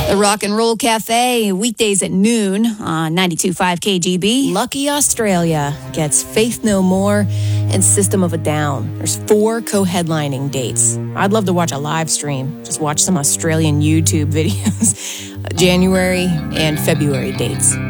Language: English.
The Rock and Roll Cafe, weekdays at noon on 92.5 KGB. Lucky Australia gets Faith No More and System of a Down. There's 4 co-headlining dates. I'd love to watch a live stream. Just watch some Australian YouTube videos. January and February dates.